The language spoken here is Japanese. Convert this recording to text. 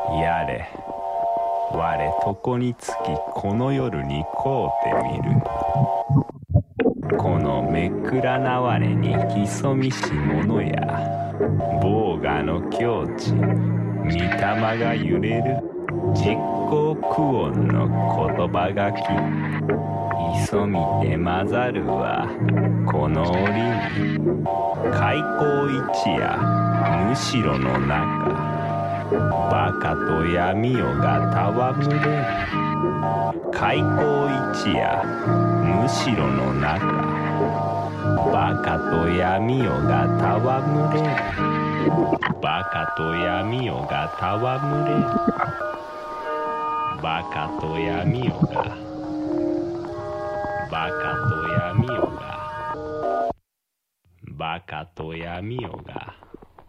やれ我床につきこの夜にこうてみる。このめくらなわれに潜みし者や、防我の境地、御霊が揺れる実行苦音の言葉がき。潜みて混ざるはこの折に、開口一夜むしろの中、バカと闇夜が戯れる。開口一夜むしろの中、バカと闇夜が戯れる。バカと闇夜が戯れる。バカと闇夜が、バカと闇夜が、バカと闇夜が